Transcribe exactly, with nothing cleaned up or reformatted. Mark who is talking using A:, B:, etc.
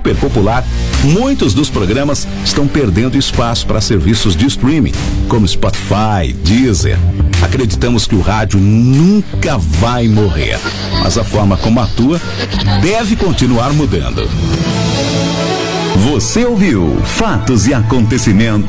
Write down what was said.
A: super popular, muitos dos programas estão perdendo espaço para serviços de streaming, como Spotify, Deezer. Acreditamos que o rádio nunca vai morrer, mas a forma como atua deve continuar mudando. Você ouviu Fatos e Acontecimentos